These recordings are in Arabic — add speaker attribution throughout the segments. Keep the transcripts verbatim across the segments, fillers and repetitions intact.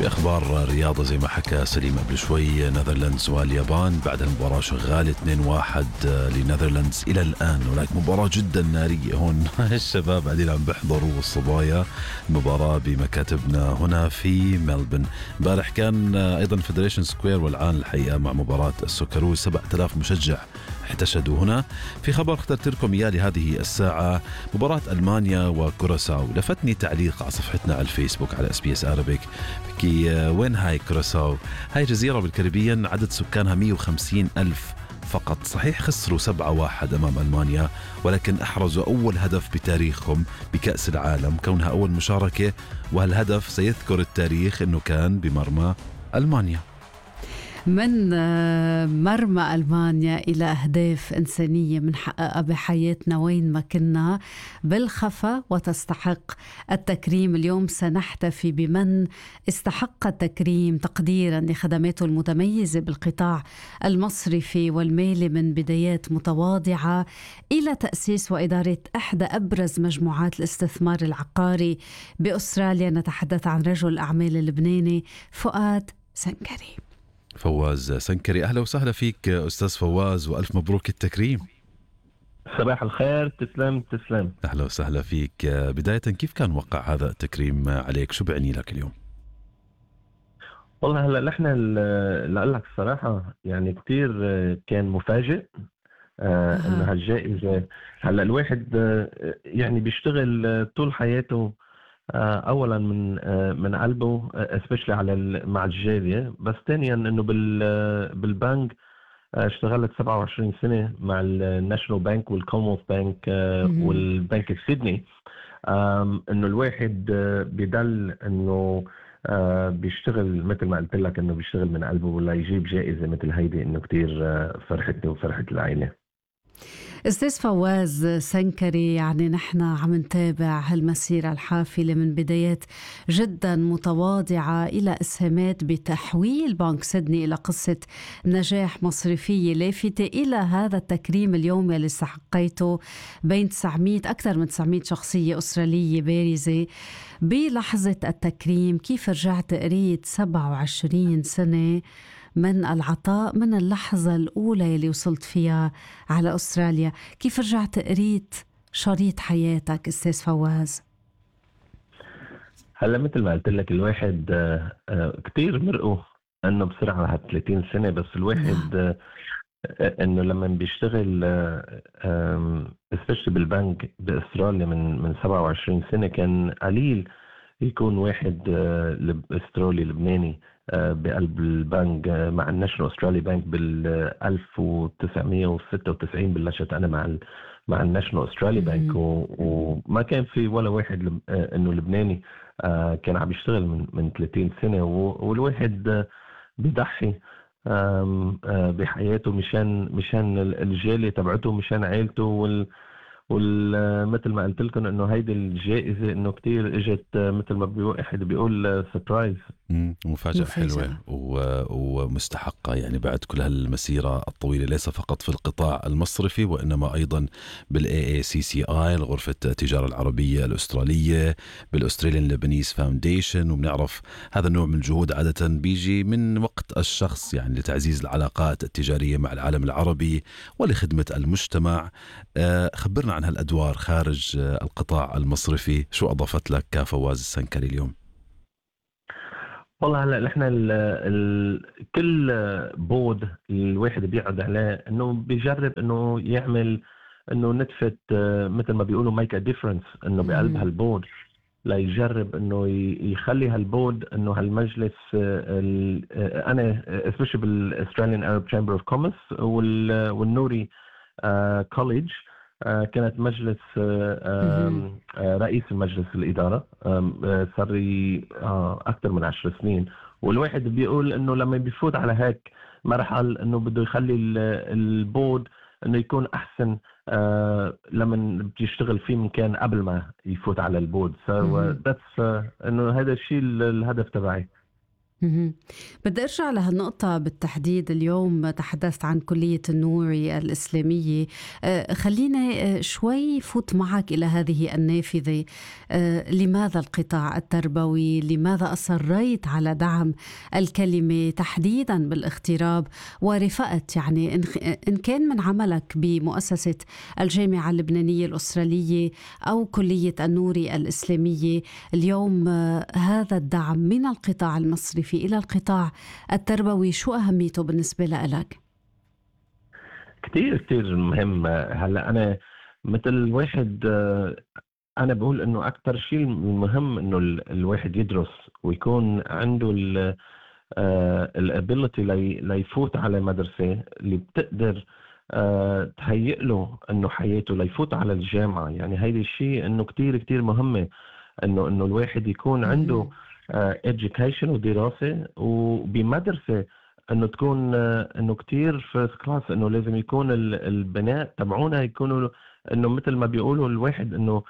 Speaker 1: في أخبار رياضة زي ما حكى سليم قبل شوي، نذرلاندز واليابان بعد المباراة شغالة اثنين واحد لنذرلاندز إلى الآن، ولكن مباراة جدا نارية هون. الشباب قاعدين عم بيحضروا والصبايا المباراة بمكاتبنا هنا في ملبن. امبارح كان أيضا فيدريشن سكوير والعان الحقيقة مع مباراة السوكروز، سبعة آلاف مشجع احتشدوا هنا. في خبر اخترت لكم إياه لهذه الساعة، مباراة ألمانيا وكوراساو. لفتني تعليق على صفحتنا على الفيسبوك على اس بي اس Arabic كي وين هاي كوراساو؟ هاي جزيرة بالكاريبيين عدد سكانها مية وخمسين ألف فقط. صحيح خسروا سبعة واحد أمام ألمانيا، ولكن أحرزوا أول هدف بتاريخهم بكأس العالم، كونها أول مشاركة، وهالهدف سيذكر التاريخ أنه كان بمرمى ألمانيا.
Speaker 2: من مرمى ألمانيا إلى أهداف إنسانية منحققها بحياتنا وين ما كنا بالخفا وتستحق التكريم. اليوم سنحتفي بمن استحق التكريم تقديرا لخدماته المتميزة بالقطاع المصرفي والمالي، من بدايات متواضعة إلى تأسيس وإدارة إحدى أبرز مجموعات الاستثمار العقاري بأستراليا. نتحدث عن رجل الأعمال اللبناني فؤاد سنكري.
Speaker 1: فواز سنكري، أهلا وسهلا فيك أستاذ فواز، وألف مبروك التكريم.
Speaker 3: صباح الخير. تسلم تسلم.
Speaker 1: أهلا وسهلا فيك. بداية كيف كان وقع هذا التكريم عليك؟ شو بعني لك اليوم؟
Speaker 3: والله هلا نحن لأقول لك الصراحة يعني كتير كان مفاجئ آه
Speaker 2: أه.
Speaker 3: انه هالجائزة. هلا الواحد آه يعني بيشتغل طول حياته آه اولا من آه من قلبه especially على مع الجالية، بس ثانيا انه بال بالبنك اشتغلت سبعة وعشرين سنة مع الناشونال بانك والكومونز بانك والبنك السيدني. انه الواحد بيدل انه بيشتغل مثل ما قلت لك انه بيشتغل من قلبه، ولا يجيب جائزة مثل هيدي انه كتير فرحتني وفرحت العائلة.
Speaker 2: أستاذ فواز سنكري، يعني نحن عم نتابع هالمسيرة الحافلة من بدايات جدا متواضعة إلى إسهامات بتحويل بنك سيدني إلى قصة نجاح مصرفية لافتة إلى هذا التكريم اليوم اللي استحقيته بين تسعمية أكثر من تسعمية شخصية أسترالية بارزة. بلحظة التكريم كيف رجعت قريت سبعة وعشرين سنة من العطاء من اللحظة الأولى اللي وصلت فيها على أستراليا؟ كيف رجعت قريت شريط حياتك أستاذ فواز؟
Speaker 3: هلا مثل ما قلت لك الواحد كتير مرقه أنه بسرعة هاد ثلاثين سنة، بس الواحد نعم. أنه لما بيشتغل especially بالبنك بأستراليا من من سبعة وعشرين سنة، كان قليل يكون واحد أسترالي لبناني بقلب البنك مع الناشونال أسترالي بانك بال ألف وتسعمية وستة وتسعين بلشت أنا مع ال مع الناشونال أسترالي بانك، وما كان في ولا واحد إنه لبناني كان عم يشتغل من من ثلاثين سنة، والواحد بيضحي بحياته مشان مشان الجالية تبعته، مشان عائلته، وال ومثل ما قلت لكم انه هيدي الجائزه انه كتير اجت مثل ما بيوحد بيقول سربرايز،
Speaker 1: مفاجاه حلوه ومستحقه، يعني بعد كل هالمسيره الطويله، ليس فقط في القطاع المصرفي وانما ايضا بالاي اي سي سي اي، غرفه التجاره العربيه الاستراليه، بالاستراليان لبنيز فاونديشن. وبنعرف هذا النوع من الجهود عاده بيجي من وقت الشخص، يعني لتعزيز العلاقات التجاريه مع العالم العربي ولخدمه المجتمع. خبرنا عن هالأدوار خارج القطاع المصرفي، شو أضافت لك كفواز السنكري اليوم؟
Speaker 3: والله هلا نحن ال ال كل بود الواحد بيقعد عليه انه بيجرب انه يعمل انه نتفت مثل ما بيقولوا ميك ا ديفرنس انه بقلب هالبود، لا يجرب انه يخلي هالبود انه هالمجلس انا especially بالاستراليان Arab Chamber of Commerce والنوري كوليدج كانت مجلس رئيس المجلس الإدارة، صار لي أكثر من عشر سنين. والواحد بيقول إنه لما بيفوت على هيك مرحل إنه بده يخلي البود إنه يكون أحسن لما بيشتغل فيه من كان قبل ما يفوت على البود. so that's إنه هذا الشيء الهدف تبعي.
Speaker 2: مهم. بدي أرجع لهالنقطة بالتحديد. اليوم تحدثت عن كلية النوري الإسلامية. آه، خليني آه، شوي فوت معك إلى هذه النافذة. آه، لماذا القطاع التربوي؟ لماذا أصريت على دعم الكلمة تحديدا بالاغتراب ورفقت؟ يعني إن إن كان من عملك بمؤسسة الجامعة اللبنانية الأسترالية أو كلية النوري الإسلامية، اليوم آه، هذا الدعم من القطاع المصرفي إلى القطاع التربوي شو أهميته بالنسبة لك؟
Speaker 3: كتير كتير مهم. هلا أنا مثل واحد، آه، أنا بقول إنه أكتر شيء مهم إنه ال- الواحد يدرس ويكون عنده الابيليتي ليفوت على مدرسة اللي بتقدر آه، تهيئ له إنه حياته ليفوت على الجامعة. يعني هيدا الشيء إنه كتير كتير مهمة، إنه إنه الواحد يكون عنده
Speaker 2: مهم.
Speaker 3: آه، education ودراسة وبمدرسة، انه تكون آه، انه كتير فيرست كلاس، انه لازم يكون ال- البناء تبعونا يكونوا انه مثل ما بيقولوا الواحد انه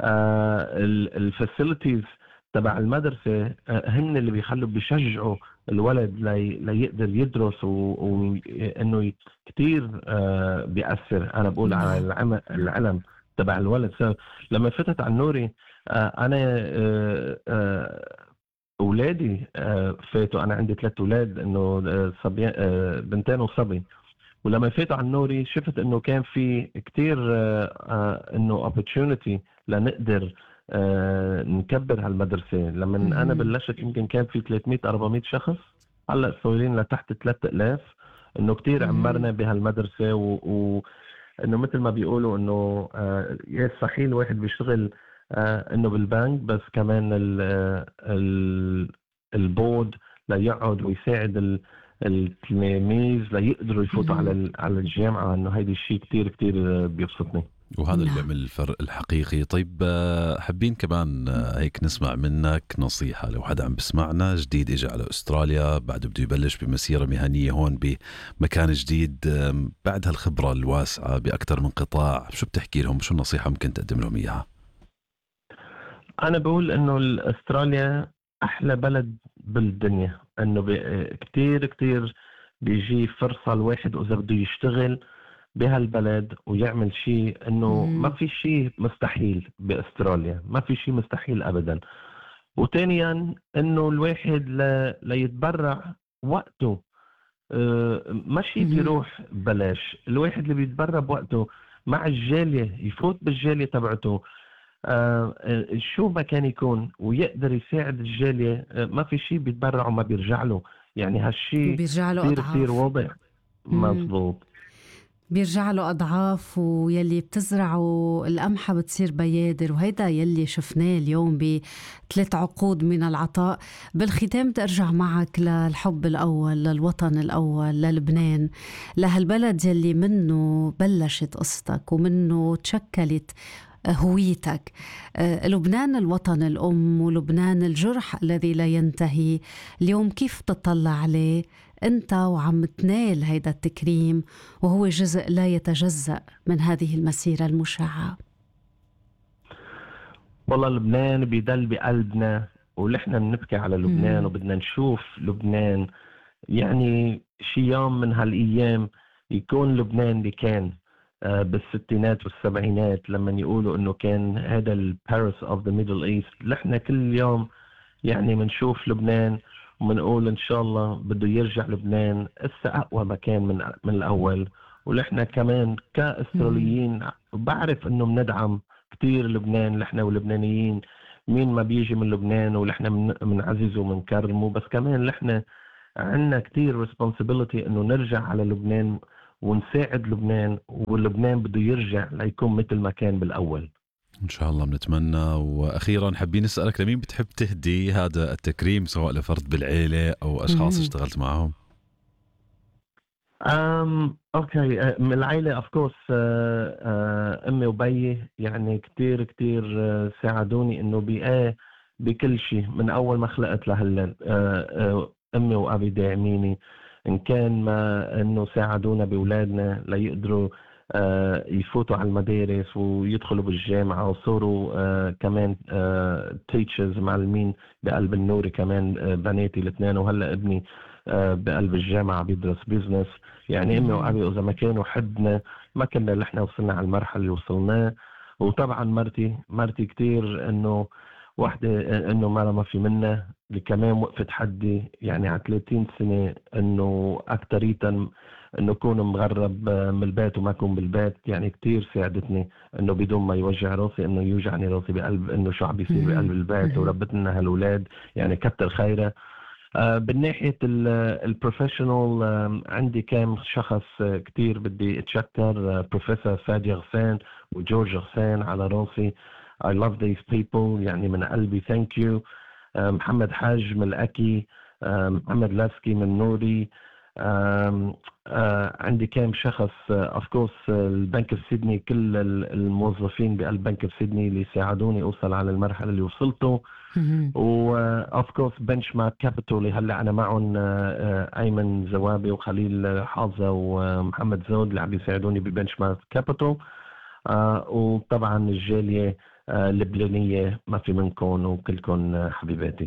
Speaker 3: الفاسيلتيز تبع المدرسة آه، هن اللي بيخلوا بيشجعوا الولد لي ليقدر يدرس، وانه كتير آه، بيأثر. انا بقول على
Speaker 2: نعم.
Speaker 3: العلم, العلم تبع الولد. So لما فتت على النوري، آه، انا آه، آه، اولادي آه، فاتوا. انا عندي ثلاث اولاد، انه آه، صبي آه، بنتين وصبي. ولما فاتوا على النوري شفت انه كان في كتير آه، آه، انه opportunity لنقدر آه، نكبر هالمدرسة. لما انا
Speaker 2: مهم.
Speaker 3: بلشت يمكن كان في ثلاثمية أربعمية شخص، هلا صايرين لتحت ثلاثة آلاف. انه كتير
Speaker 2: مهم.
Speaker 3: عمرنا بهالمدرسة، و... و... انه مثل ما بيقولوا انه آه، يا صحيح الواحد بيشتغل آه، انه بالبنك، بس كمان ال ال البورد ليقعد ويساعد ال- التلاميذ ليقدروا يفوتوا على
Speaker 2: مهم.
Speaker 3: ال- على الجامعة. انه هيدا الشيء كتير كتير آه، بيبسطني.
Speaker 1: وهذا اللي
Speaker 2: نعم.
Speaker 1: بيعمل الفرق الحقيقي. طيب آه، حابين كمان آه، هيك نسمع منك نصيحة لو حدا عم بسمعنا جديد اجى على أستراليا، بعد بده يبلش بمسيرة مهنية هون بمكان جديد، آم، بعد هالخبرة الواسعة بأكثر من قطاع، شو بتحكي لهم؟ شو النصيحة ممكن تقدم لهم إياها؟
Speaker 3: انا بقول انه ال- استراليا احلى بلد بالدنيا. انه بي- كتير كتير بيجي فرصة الواحد اذا بده يشتغل بهالبلد ويعمل شيء. انه ما
Speaker 2: مهم.
Speaker 3: في شيء مستحيل باستراليا، ما في شيء مستحيل ابدا. وثانيا انه الواحد ل... ليتبرع وقته. آه، ماشي
Speaker 2: مهم.
Speaker 3: بيروح ببلاش. الواحد اللي بيتبرع بوقته مع الجالية يفوت بالجالية تبعته، آه، آه، شو ما كان يكون، ويقدر يساعد الجالية. آه، ما في شيء بيتبرع وما بيرجع له. يعني هالشيء
Speaker 2: وبيرجع له
Speaker 3: كتير كتير
Speaker 2: أضعاف.
Speaker 3: واضح.
Speaker 2: مم.
Speaker 3: مظبوط.
Speaker 2: بيرجع له أضعاف، ويلي بتزرعه القمحة بتصير بيادر، وهيدا يلي شفناه اليوم بثلاث عقود من العطاء. بالختام بدي أرجع معك للحب الأول، للوطن الأول، للبنان، لهالبلد يلي منه بلشت قصتك ومنه تشكلت هويتك. آه، لبنان الوطن الأم، ولبنان الجرح الذي لا ينتهي. اليوم كيف تطلع عليه أنت وعم تنال هيدا التكريم، وهو جزء لا يتجزأ من هذه المسيرة المشعة؟
Speaker 3: والله لبنان بيضل بقلبنا، ونحن بنبكي على لبنان
Speaker 2: مم.
Speaker 3: وبدنا نشوف لبنان. يعني شي يوم من هالأيام يكون لبنان اللي كان آه، بالستينات والسبعينات، لما يقولوا انه كان هذا الباريس اوف ذا ميدل ايست. نحن كل يوم يعني بنشوف لبنان وبنقول ان شاء الله بده يرجع لبنان هسه اقوى مكان من من الاول. ونحن كمان
Speaker 2: مم.
Speaker 3: كاستراليين بعرف انه بندعم كتير لبنان. نحن واللبنانيين مين ما بيجي من لبنان ونحن بنعززه وبنكرمه، بس كمان نحن عندنا كتير responsibility انه نرجع على لبنان ونساعد لبنان. ولبنان بده يرجع ليكون مثل ما كان بالاول.
Speaker 1: إن شاء الله بنتمنى. وأخيرا حابين نسألك لمين بتحب تهدي هذا التكريم، سواء لفرد بالعيلة أو أشخاص
Speaker 2: مم.
Speaker 1: اشتغلت معهم؟
Speaker 3: أم اوكي، أه، من العائلة اوف كورس امي وبيي. يعني كتير كتير أه، ساعدوني انه بآه بكل شيء من اول ما خلقت لهلا. أه، أه، امي وابي داعميني، ان كان ما انه ساعدونا باولادنا ليقدروا يفوتوا على المدارس ويدخلوا بالجامعة وصوروا كمان تيتشرز معلمين بقلب النوري كمان بناتي الاثنين، وهلأ ابني بقلب الجامعة بيدرس بيزنس. يعني امي وابي اذا ما كانوا حدنا ما كنا اللي احنا وصلنا على المرحله اللي وصلناه. وطبعا مرتي مرتي كتير انه واحده انه ما ما في منها اللي كمان وقفت حدي يعني على ثلاثين سنه انه اكتريتا انه اكون مغرب من البيت وما اكون بالبيت. يعني كتير ساعدتني انه بدون ما يوجع راسي انه يوجعني راسي بقلب انه شو عم بيصير بقلب البيت، وربت لنا هالولاد يعني كتر خيرها. آه بالناحية البروفيشنال آه عندي كام شخص آه كتير بدي اتشكر. آه بروفيسور فادي غسان وجورج غسان على راسي. I love these people يعني من قلبي thank you. آه محمد حاج من الأكي، آه محمد لاسكي من نوري. آه آه عندي كام شخص اوف كورس البنك في سيدني، كل الموظفين بقلب بنك في سيدني اللي ساعدوني اوصل على المرحله اللي وصلته. واوف كورس بنش مارك كابيتال اللي هلا انا معهم ايمن زوابي وخليل حافظه ومحمد زود اللي عم يساعدوني ببنش مارك كابيتال. آه وطبعا الجاليه آه اللبنانيه ما في منكم وكلكم حبيباتي.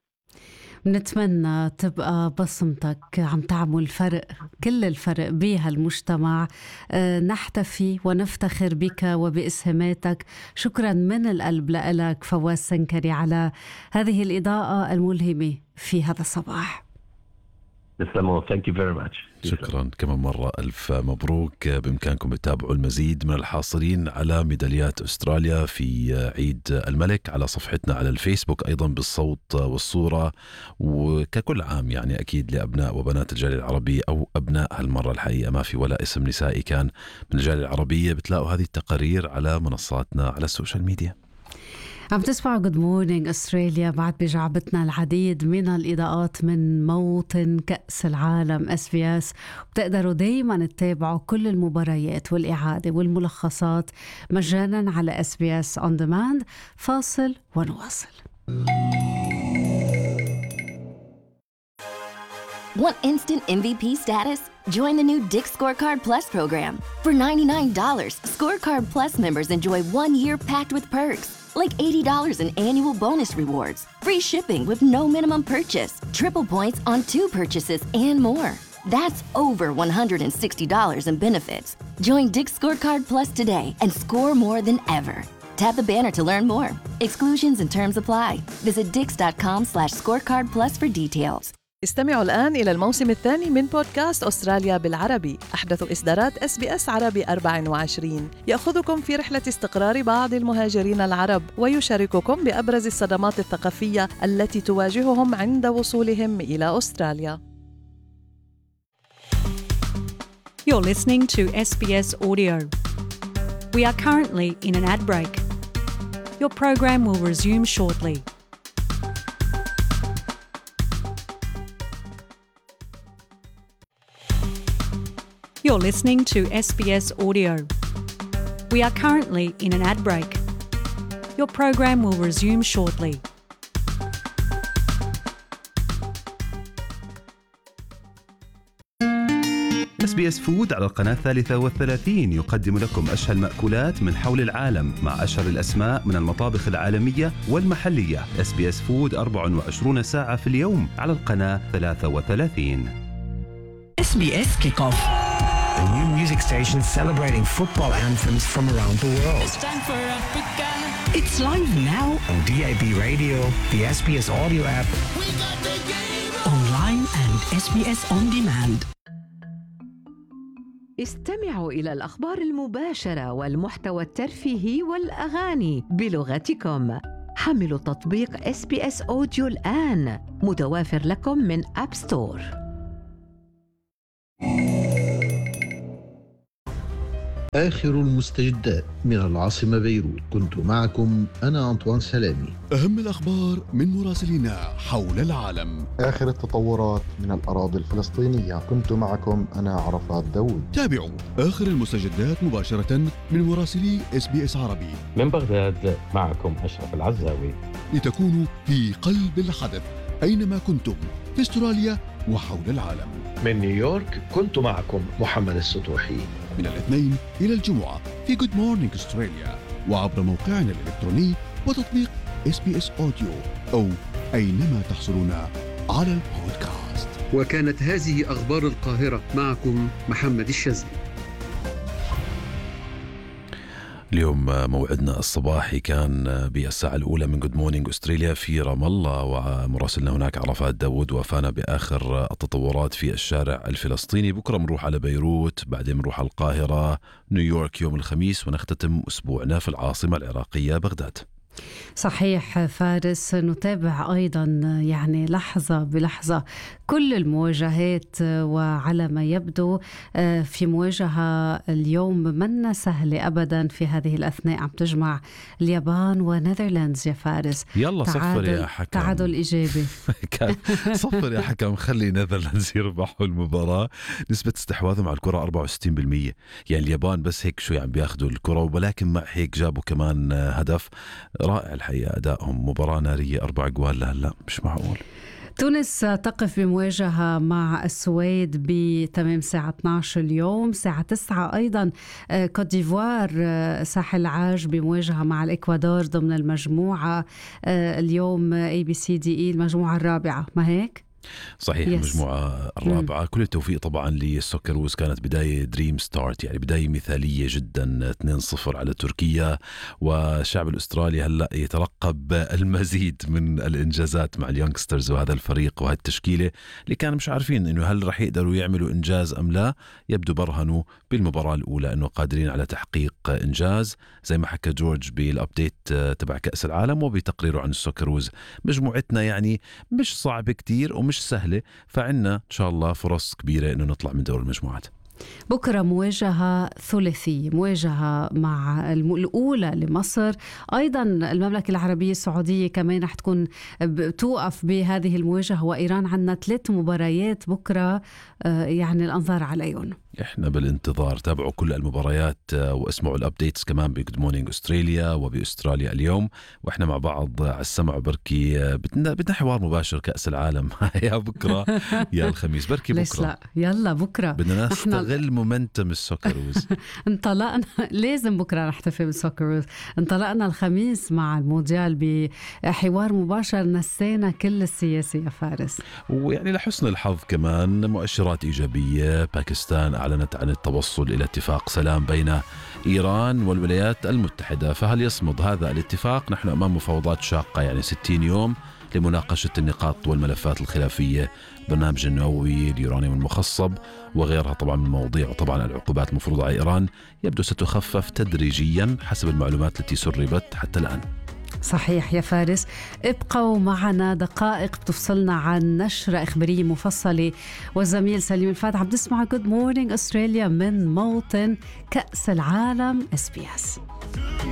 Speaker 2: نتمنى تبقى بصمتك عم تعمل فرق، كل الفرق بهالمجتمع. أه نحتفي ونفتخر بك وبإسهاماتك. شكرا من القلب لك فواز سنكري على هذه الإضاءة الملهمة في هذا الصباح.
Speaker 3: تسلموا. Thank you very much.
Speaker 1: شكرا كمان مرة، ألف مبروك. بإمكانكم تتابعوا المزيد من الحاصلين على ميداليات أستراليا في عيد الملك على صفحتنا على الفيسبوك، أيضا بالصوت والصورة. وككل عام يعني أكيد لأبناء وبنات الجالية العربية أو أبناء هالمرة الحقيقة ما في ولا اسم نسائي كان من الجالية العربية. بتلاقوا هذه التقارير على منصاتنا على السوشيال ميديا.
Speaker 2: عم تسمعوا Good Morning أستراليا. بعد بجعبتنا العديد من الإضاءات من موطن كأس العالم إس بي إس. بتقدروا دايما تتابعوا كل المباريات والإعادة والملخصات مجانا على إس بي إس On Demand. فاصل ونواصل.
Speaker 4: Want instant M V P status? Join the new Dick's Scorecard Plus program. For ninety-nine dollars, Scorecard Plus members enjoy one year packed with perks, like eighty dollars in annual bonus rewards, free shipping with no minimum purchase, triple points on two purchases, and more. That's over one hundred sixty dollars in benefits. Join Dick's Scorecard Plus today and score more than ever. Tap the banner to learn more. Exclusions and terms apply. Visit dix.com slash scorecard plus for details.
Speaker 5: استمعوا الآن إلى الموسم الثاني من بودكاست أستراليا بالعربي، أحدث إصدارات إس بي إس عربي أربعة وعشرين، يأخذكم في رحلة استقرار بعض المهاجرين العرب ويشارككم بأبرز الصدمات الثقافية التي تواجههم عند وصولهم إلى أستراليا.
Speaker 6: You're listening to S B S Audio. We are currently in an ad break. Your program will resume shortly. You're listening to S B S Audio. We are currently in an ad break. Your program will resume shortly.
Speaker 7: إس بي إس فود على القناة الثالثة والثلاثين يقدم لكم أشهى المأكولات من حول العالم مع أشهر الأسماء من المطابخ العالمية والمحلية. إس بي إس فود أربعة وعشرين ساعة في اليوم على القناة ثلاثة وثلاثين.
Speaker 8: إس بي إس Kick Off, a new music station celebrating football anthems from around the world.
Speaker 9: It's time for Africa.
Speaker 8: It's live now on D A B Radio, the S B S audio app,
Speaker 9: We got the game.
Speaker 8: online and S B S On Demand.
Speaker 10: استمعوا إلى الأخبار المباشرة والمحتوى الترفيهي والأغاني بلغتكم. حملوا تطبيق إس بي إس أوديو الآن، متوافر لكم من أب ستور.
Speaker 11: آخر المستجدات من العاصمة بيروت، كنت معكم أنا أنطوان سلامي.
Speaker 12: أهم الأخبار من مراسلينا حول العالم.
Speaker 13: آخر التطورات من الأراضي الفلسطينية، كنت معكم أنا عرفات داود.
Speaker 12: تابعوا آخر المستجدات مباشرة من مراسلي إس بي إس عربي.
Speaker 14: من بغداد معكم أشرف العزاوي،
Speaker 12: لتكونوا في قلب الحدث أينما كنتم في أستراليا وحول العالم.
Speaker 15: من نيويورك كنت معكم محمد السطوحي.
Speaker 12: من الاثنين إلى الجمعة في Good Morning Australia وعبر موقعنا الإلكتروني وتطبيق إس بي إس أوديو أو أينما تحصلون على البودكاست.
Speaker 15: وكانت هذه أخبار القاهرة، معكم محمد الشاذلي.
Speaker 1: اليوم موعدنا الصباحي كان بالساعة الأولى من Good Morning Australia في رام الله، ومراسلنا هناك عرفات داود وفانا بآخر التطورات في الشارع الفلسطيني. بكرة بنروح على بيروت، بعدين بنروح على القاهرة، نيويورك يوم الخميس، ونختتم أسبوعنا في العاصمة العراقية بغداد.
Speaker 2: صحيح فارس، نتابع أيضا يعني لحظة بلحظة كل المواجهات، وعلى ما يبدو في مواجهة اليوم من سهلة أبدا في هذه الأثناء، عم تجمع اليابان ونيذرلاندز يا فارس.
Speaker 1: يلا صفر يا حكم،
Speaker 2: تعادل إيجابي.
Speaker 1: صفر يا حكم، خلي نيذرلاندز يربحوا المباراة. نسبة استحواذهم على الكرة أربعة وستين بالمية، يعني اليابان بس هيك شوي عم بياخدوا الكرة، ولكن مع هيك جابوا كمان هدف. رائع الحقيقة أدائهم، مباراة نارية، أربع جوال لهلا، مش معقول.
Speaker 2: تونس تقف بمواجهة مع السويد بتمام الساعة اثني عشر اليوم. الساعة تسعة أيضا كوت ديفوار ساحل عاج بمواجهة مع الإكوادور ضمن المجموعة اليوم اي بي سي دي اي، المجموعة الرابعة، ما هيك؟
Speaker 1: صحيح، المجموعة الرابعة. كل التوفيق طبعا للسوكروز، كانت بداية دريم ستارت، يعني بداية مثالية جدا، اثنين صفر على تركيا. والشعب الأسترالي هلأ يترقب المزيد من الإنجازات مع اليونغسترز وهذا الفريق وهذه التشكيلة اللي كانوا مش عارفين إنه هل رح يقدروا يعملوا إنجاز أم لا. يبدو برهنوا بالمباراة الأولى إنه قادرين على تحقيق إنجاز، زي ما حكى جورج بالأبديت تبع كأس العالم وبتقريره عن السوكروز. مجموعتنا يعني مش صعب كتير ومش سهلة، فعنا إن شاء الله فرص كبيرة إنه نطلع من دور المجموعات.
Speaker 2: بكرة مواجهة ثلاثية، مواجهة مع الأولى لمصر، أيضا المملكة العربية السعودية كمان رح تكون توقف بهذه المواجهة، وإيران. عنا ثلاث مباريات بكرة، يعني الأنظار عليهم.
Speaker 1: إحنا بالانتظار، تابعوا كل المباريات واسمعوا الأبديتس كمان بجود مورنينج أستراليا وبأستراليا اليوم، وإحنا مع بعض على السمع. بركي بدنا بدنا حوار مباشر كأس العالم يا بكرة يا الخميس، بركي بكرة.
Speaker 2: لا يلا بكرة
Speaker 1: بدنا نستغل مومنتم السوكروز.
Speaker 2: انطلقنا لازم بكرة نحتفل بالسوكروز. انطلقنا الخميس مع المونديال بحوار مباشر، نسينا كل السياسة يا فارس.
Speaker 1: ويعني لحسن الحظ كمان مؤشرات إيجابية. باكستان أعلنت عن التوصل إلى اتفاق سلام بين إيران والولايات المتحدة، فهل يصمد هذا الاتفاق؟ نحن أمام مفاوضات شاقة، يعني ستين يوم لمناقشة النقاط والملفات الخلافية، برنامج النووي، اليورانيوم المخصب وغيرها طبعا من المواضيع. وطبعا العقوبات المفروضة على إيران يبدو ستخفف تدريجيا حسب المعلومات التي سربت حتى الآن.
Speaker 2: صحيح يا فارس، ابقوا معنا، دقائق بتفصلنا عن نشرة إخبارية مفصلة، والزميل سليم الفاتح. عم تسمع Good Morning Australia من موطن كأس العالم إس بي إس.